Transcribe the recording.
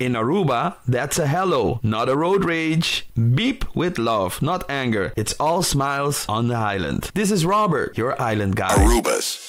In Aruba, that's a hello, not a road rage. Beep with love, not anger. It's all smiles on the island. This is Robert, your island guy. Aruba's